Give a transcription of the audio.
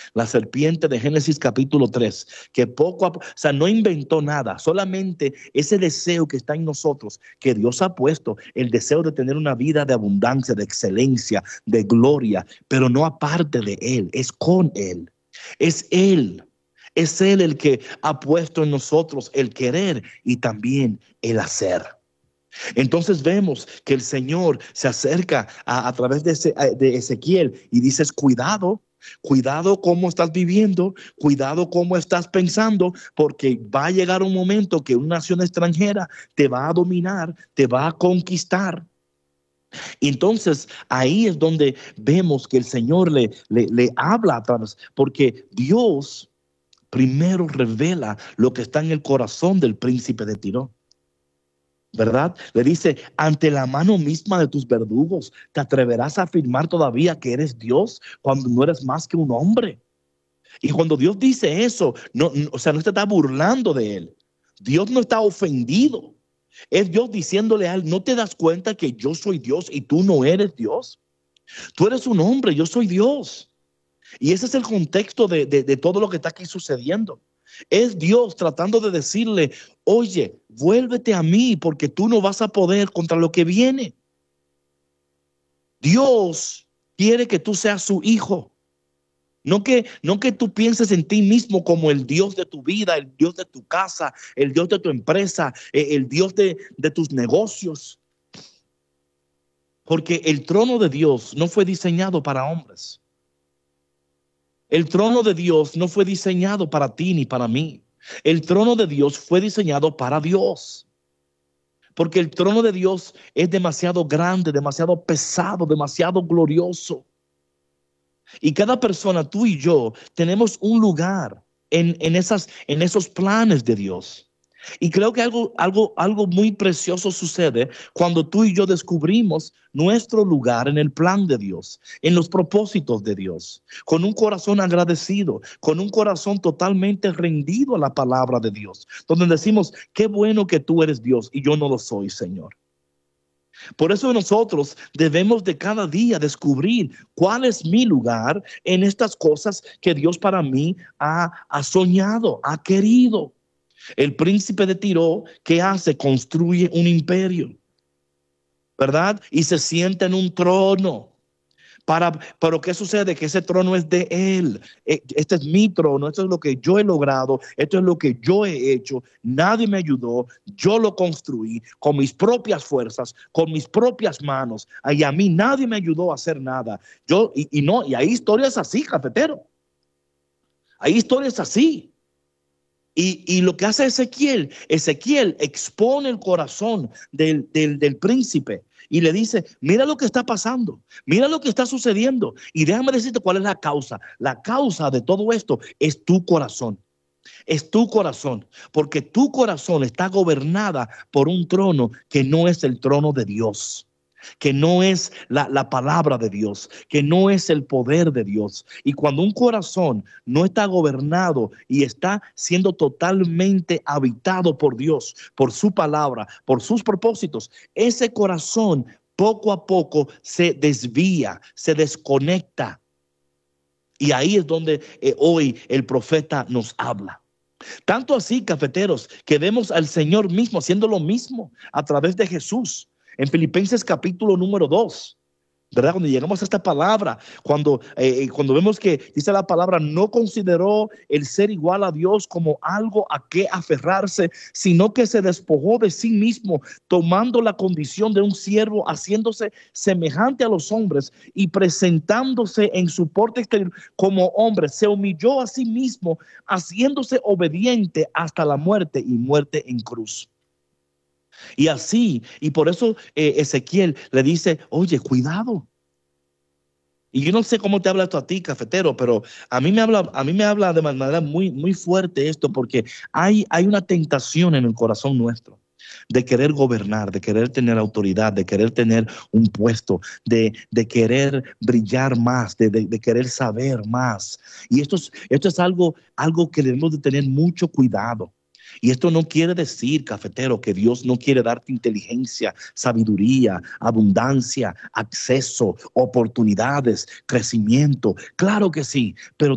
La serpiente de Génesis capítulo 3, que poco a poco, o sea, no inventó nada, solamente ese deseo que está en nosotros, que Dios ha puesto, el deseo de tener una vida de abundancia, de excelencia, de gloria, pero no aparte de Él, es con Él. Es Él. Es Él el que ha puesto en nosotros el querer y también el hacer. Entonces vemos que el Señor se acerca a través de Ezequiel y dices, cuidado, cuidado cómo estás viviendo, cuidado cómo estás pensando, porque va a llegar un momento que una nación extranjera te va a dominar, te va a conquistar. Y entonces ahí es donde vemos que el Señor le habla a través, porque Dios primero revela lo que está en el corazón del príncipe de Tiro. ¿Verdad? Le dice, ante la mano misma de tus verdugos, ¿te atreverás a afirmar todavía que eres Dios cuando no eres más que un hombre? Y cuando Dios dice eso, o sea, no se está burlando de él. Dios no está ofendido. Es Dios diciéndole a él, ¿no te das cuenta que yo soy Dios y tú no eres Dios? Tú eres un hombre, yo soy Dios. Y ese es el contexto de todo lo que está aquí sucediendo. Es Dios tratando de decirle, oye, vuélvete a mí porque tú no vas a poder contra lo que viene. Dios quiere que tú seas su hijo. No que tú pienses en ti mismo como el Dios de tu vida, el Dios de tu casa, el Dios de tu empresa, el Dios de tus negocios. Porque el trono de Dios no fue diseñado para hombres. El trono de Dios no fue diseñado para ti ni para mí. El trono de Dios fue diseñado para Dios. Porque el trono de Dios es demasiado grande, demasiado pesado, demasiado glorioso. Y cada persona, tú y yo, tenemos un lugar en esos planes de Dios. Y creo que algo muy precioso sucede cuando tú y yo descubrimos nuestro lugar en el plan de Dios, en los propósitos de Dios, con un corazón agradecido, con un corazón totalmente rendido a la palabra de Dios, donde decimos, qué bueno que tú eres Dios y yo no lo soy, Señor. Por eso nosotros debemos de cada día descubrir cuál es mi lugar en estas cosas que Dios para mí ha soñado, ha querido. El príncipe de Tiro, ¿qué hace? Construye un imperio, ¿verdad? Y se sienta en un trono. Pero ¿qué sucede? Que ese trono es de él. Este es mi trono, esto es lo que yo he logrado, esto es lo que yo he hecho. Nadie me ayudó, yo lo construí con mis propias fuerzas, con mis propias manos. Y a mí nadie me ayudó a hacer nada. Y hay historias así, cafetero. Hay historias así. Y lo que hace Ezequiel expone el corazón del príncipe y le dice, mira lo que está pasando, mira lo que está sucediendo y déjame decirte cuál es la causa. La causa de todo esto es tu corazón. Es tu corazón, porque tu corazón está gobernada por un trono que no es el trono de Dios, que no es la palabra de Dios, que no es el poder de Dios. Y cuando un corazón no está gobernado y está siendo totalmente habitado por Dios, por su palabra, por sus propósitos, ese corazón poco a poco se desvía, se desconecta. Y ahí es donde hoy el profeta nos habla. Tanto así, cafeteros, que vemos al Señor mismo haciendo lo mismo a través de Jesús. En Filipenses capítulo número 2, ¿verdad? Cuando llegamos a esta palabra, cuando vemos que dice la palabra, no consideró el ser igual a Dios como algo a que aferrarse, sino que se despojó de sí mismo, tomando la condición de un siervo, haciéndose semejante a los hombres y presentándose en su porte exterior como hombre, se humilló a sí mismo, haciéndose obediente hasta la muerte y muerte en cruz. Y así, y por eso Ezequiel le dice, oye, cuidado. Y yo no sé cómo te habla esto a ti, cafetero, pero a mí me habla de manera muy, muy fuerte esto, porque hay una tentación en el corazón nuestro de querer gobernar, de querer tener autoridad, de querer tener un puesto, de querer brillar más, de querer saber más. Y esto es algo que debemos de tener mucho cuidado. Y esto no quiere decir, cafetero, que Dios no quiere darte inteligencia, sabiduría, abundancia, acceso, oportunidades, crecimiento. Claro que sí, pero